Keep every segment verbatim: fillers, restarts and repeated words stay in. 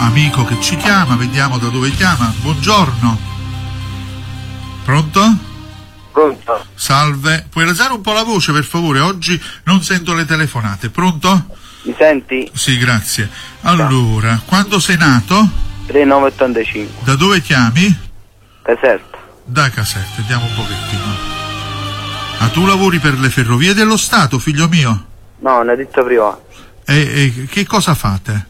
amico che ci chiama, vediamo da dove chiama. Buongiorno. Pronto? Pronto? Salve, puoi alzare un po' la voce per favore? Oggi non sento le telefonate. Pronto? Mi senti? Sì, grazie. Allora, quando sei nato? trentanove ottantacinque. Da dove chiami? Caserta. Da Caserta, vediamo un pochettino. Ah, tu lavori per le ferrovie dello Stato, figlio mio? No, una ditta privata. E, e che cosa fate?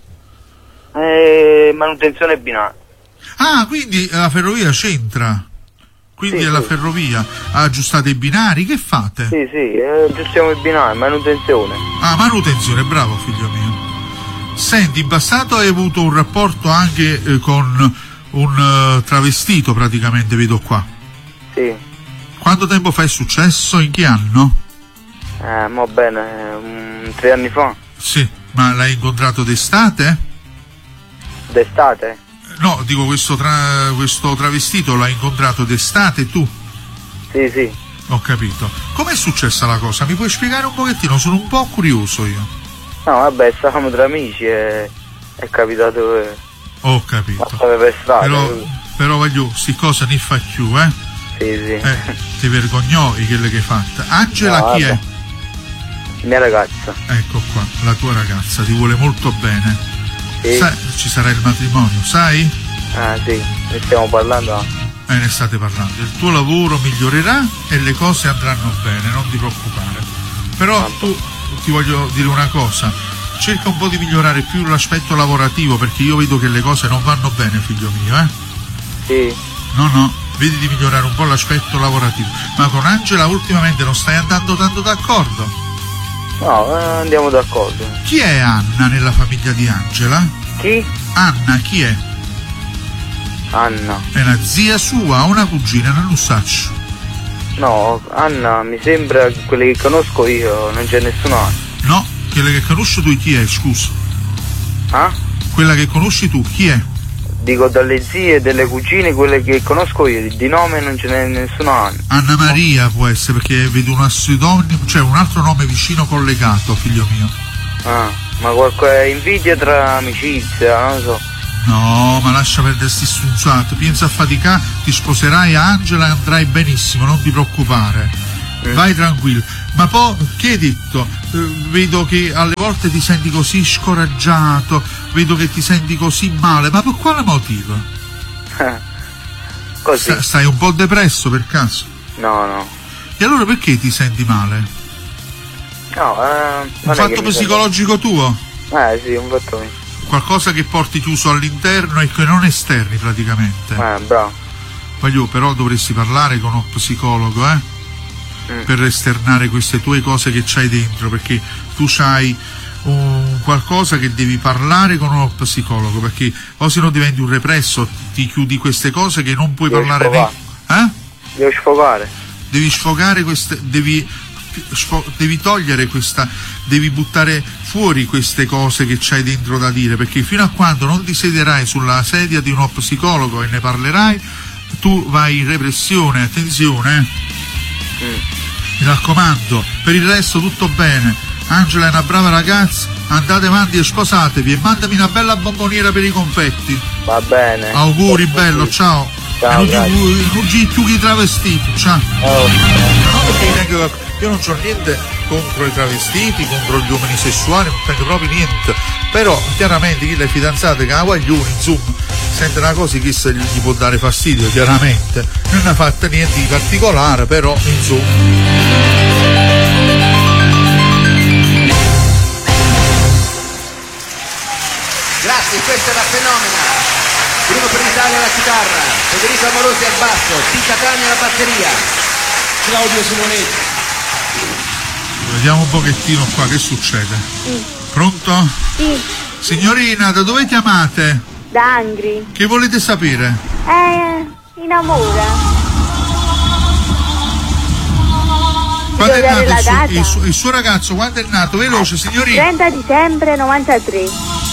Eh, manutenzione binaria. Ah, quindi la ferrovia c'entra. Quindi Sì, è la sì. ferrovia. Aggiustate i binari, che fate? Sì, sì, eh, aggiustiamo i binari, manutenzione. Ah, manutenzione, bravo figlio mio. Senti, in passato hai avuto un rapporto anche eh, con un uh, travestito praticamente, vedo qua. Sì. Quanto tempo fa è successo? In che anno? Eh, mo bene, um, tre anni fa. Sì, ma l'hai incontrato d'estate? D'estate? No, dico, questo, tra, questo travestito l'hai incontrato d'estate tu? Sì, sì. Ho capito. Com'è successa la cosa? Mi puoi spiegare un pochettino? Sono un po' curioso io. No, vabbè, stavamo tra amici e è capitato che... Ho capito. stava per strada. Però, quindi- però voglio, sti cose ne fa più, eh? Sì, sì. Eh, ti vergognoi quelle che hai fatto. Angela No, chi vabbè. è? Mia ragazza. Ecco qua, la tua ragazza, ti vuole molto bene. Sì. Sai, ci sarà il matrimonio, sai? Ah, sì, ne stiamo parlando. Eh, ne state parlando. Il tuo lavoro migliorerà e le cose andranno bene, non ti preoccupare. Però tu, ti voglio dire una cosa, cerca un po' di migliorare più l'aspetto lavorativo, perché io vedo che le cose non vanno bene, figlio mio, eh? Sì. No, no, vedi di migliorare un po' l'aspetto lavorativo. Ma con Angela ultimamente non stai andando tanto d'accordo? No, eh, andiamo d'accordo. Chi è Anna nella famiglia di Angela? Chi? Anna, chi è? Anna. È una zia sua o una cugina, non lo saccio. No, Anna, mi sembra che quelle che conosco io non c'è nessuna Anna. No, quella che conosci tu chi è, scusa? Ah? Quella che conosci tu chi è? Dico dalle zie e delle cugine, quelle che conosco io, di nome non ce n'è nessuna Anna. Anna Maria può essere, perché vedo un pseudonimo, cioè un altro nome vicino collegato, figlio mio. Ah, ma qualche invidia tra amicizia, non lo so. No, ma lascia perdere sti stronzate, pensa a faticare, ti sposerai a Angela e andrai benissimo, non ti preoccupare. Mm. Vai tranquillo. Ma poi, che hai detto? Eh, vedo che alle volte ti senti così scoraggiato, vedo che ti senti così male, ma per quale motivo? Così. Sta- stai un po' depresso per caso? No, no. E allora perché ti senti male? No, eh... Un non è fatto che mi psicologico tuo? sento- Eh, sì, un fatto mio. Qualcosa che porti chiuso all'interno e che non esterni praticamente. Eh, bravo. Voglio, però dovresti parlare con uno psicologo, eh? Mm. Per esternare queste tue cose che c'hai dentro, perché tu c'hai un qualcosa che devi parlare con uno psicologo, perché o se no diventi un represso, ti chiudi queste cose che non puoi Devo parlare né. sfogare. Eh? Devo sfogare. Devi sfogare queste, devi, sfo- devi togliere questa, devi buttare fuori queste cose che c'hai dentro da dire, perché fino a quando non ti siederai sulla sedia di uno psicologo e ne parlerai, tu vai in repressione, attenzione, eh? Mm. Mi raccomando, per il resto tutto bene. Angela è una brava ragazza, andate avanti e sposatevi e mandami una bella bomboniera per i confetti. Va bene. Auguri bello, ciao. Ciao, non grazie. ti non ti chiudi travestiti, ciao. Oh. No, perché neanche- io non c'ho niente contro i travestiti, contro gli uomini sessuali, non tengo proprio niente. Però chiaramente chi le fidanzate che ha guaglioni, insomma, sente una cosa che se gli può dare fastidio, chiaramente. Non ha fatto niente di particolare, però insomma. Grazie, questa è la Fenomena. Bruno Pelitani alla chitarra, Federico Amorosi al basso, Tita Tani alla batteria, Claudio Simonetti. Vediamo un pochettino qua che succede. Sì. Pronto? Sì, Signorina, da dove chiamate? da Angri. Che volete sapere? Eh, innamora. Quando è dare nato la il suo, data? il suo- il suo ragazzo? Quando è nato? Veloce, signorina. trenta dicembre novantatré.